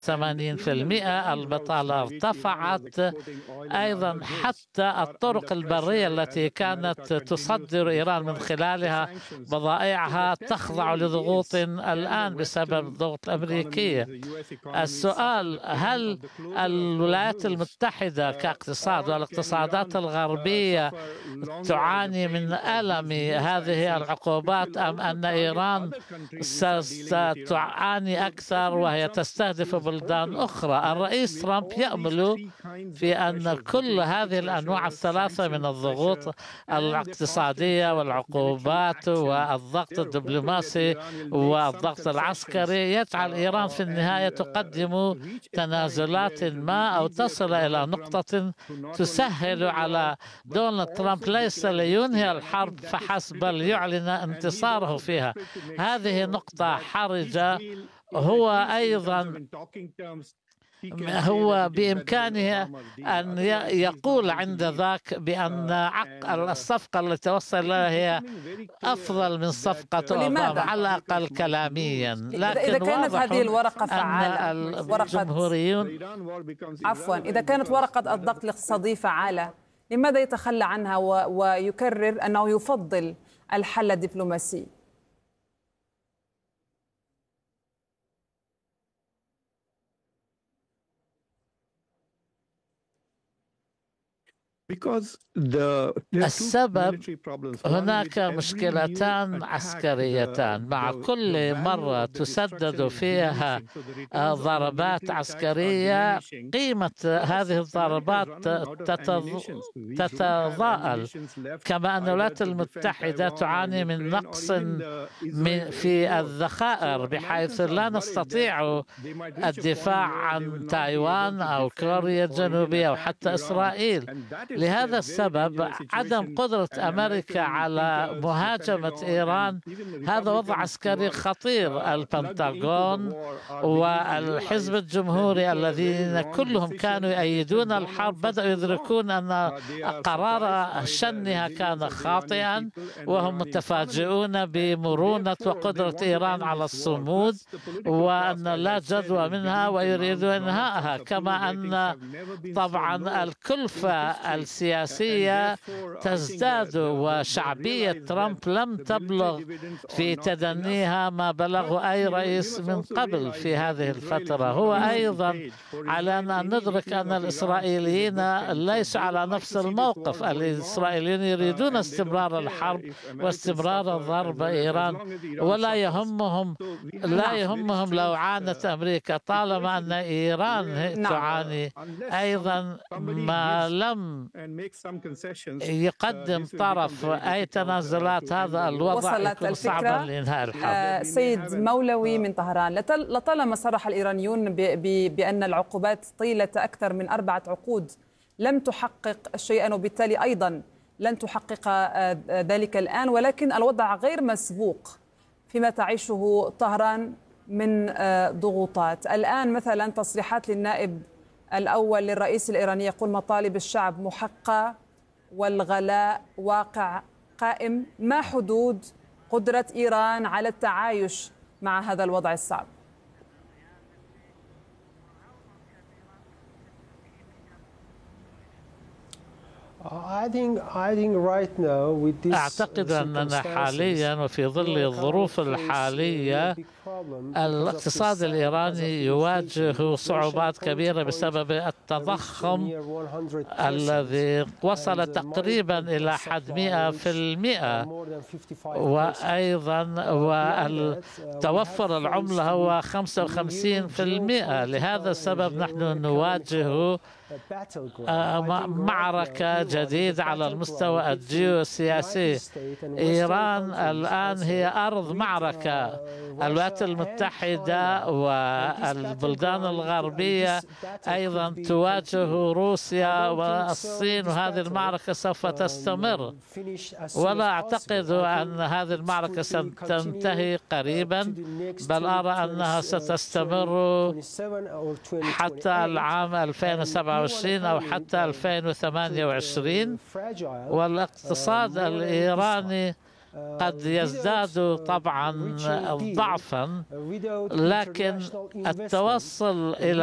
80%. البطالة ارتفعت أيضا، حتى الطرق البرية التي كانت تصدر إيران من خلالها بضائعها تخضع لضغوط الآن بسبب الضغط الأمريكي. السؤال: هل الولايات المتحدة كاقتصاد والاقتصادات الغربية تعاني من ألم هذه العقوبات، أم أن إيران ستعاني أكثر وهي تستهدف بلدان أخرى؟ الرئيس ترامب يأمل في أن كل هذه الأنواع الثلاثة من الضغوط الاقتصادية والعقوبات والضغط الدبلوماسي والضغط العسكري يجعل إيران في النهاية تقدم تنازلات ما أو تصل إلى نقطة تسهل على دونالد ترامب ليس لينهي الحرب فحسب بل يعلن انتصاره فيها. هذه نقطة حرجة. هو بإمكانه أن يقول عند ذاك بأن الصفقة التي توصل إليها هي أفضل من صفقة أوباما على الأقل كلاميا. لكن إذا كانت هذه الورقة فعالة، الجمهوريون إذا كانت ورقة الضغط الاقتصادي فعالة، لماذا يتخلى عنها ويكرر أنه يفضل الحل الدبلوماسي؟ السبب: هناك مشكلتان عسكريتان. مع كل مرة تسدد فيها ضربات عسكرية قيمة هذه الضربات تتضاءل، كما أن الولايات المتحدة تعاني من نقص في الذخائر بحيث لا نستطيع الدفاع عن تايوان أو كوريا الجنوبية أو حتى إسرائيل. لهذا السبب عدم قدرة أمريكا على مهاجمة إيران هذا وضع عسكري خطير. البنتاغون والحزب الجمهوري الذين كلهم كانوا يؤيدون الحرب بدأوا يدركون أن قرار شنها كان خاطئا، وهم متفاجئون بمرونة وقدرة إيران على الصمود وأن لا جدوى منها ويريدون إنهائها. كما أن طبعا الكلفة السياسية تزداد وشعبية ترامب لم تبلغ في تدنيها ما بلغ أي رئيس من قبل في هذه الفترة. هو أيضا علينا أن ندرك أن الإسرائيليين ليسوا على نفس الموقف. الإسرائيليين يريدون استمرار الحرب واستمرار ضرب إيران، ولا يهمهم لو عانت أمريكا طالما أن إيران تعاني أيضا. ما لم يقدم طرف أي تنازلات هذا الوضع يكون صعبا لإنهاء الحرب. سيد مولوي من طهران، لطالما صرح الإيرانيون بأن العقوبات طيلة أكثر من 4 عقود لم تحقق شيئا، وبالتالي أيضا لن تحقق ذلك الآن، ولكن الوضع غير مسبوق فيما تعيشه طهران من ضغوطات. الآن مثلا تصريحات للنائب الأول للرئيس الإيراني يقول مطالب الشعب محققة والغلاء واقع قائم. ما حدود قدرة إيران على التعايش مع هذا الوضع الصعب؟ أعتقد أننا حاليا وفي ظل الظروف الحالية الاقتصاد الإيراني يواجه صعوبات كبيرة بسبب التضخم الذي وصل تقريبا إلى حد 100%، وأيضا والتوفر العملة هو 55%. لهذا السبب نحن نواجه معركة جديدة على المستوى الجيوسياسي. إيران الآن هي أرض معركة. الولايات المتحدة والبلدان الغربية أيضا تواجه روسيا والصين، وهذه المعركة سوف تستمر، ولا أعتقد أن هذه المعركة ستنتهي قريبا، بل أرى أنها ستستمر حتى العام 2027 أو حتى 2028. والاقتصاد الإيراني قد يزداد طبعا ضعفا، لكن التوصل إلى